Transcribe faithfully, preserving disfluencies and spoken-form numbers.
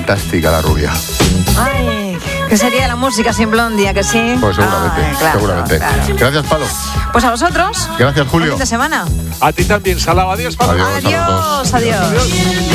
fantástica la rubia. Ay, ¿qué sería la música sin Blondie, que sí? Pues seguramente, Ay, claro, seguramente. Claro. Gracias, Palo. Pues a vosotros. Gracias, Julio. Buen fin de semana. A ti también, Salao. Adiós, Pablo. Adiós, a los dos. Adiós, adiós. Adiós.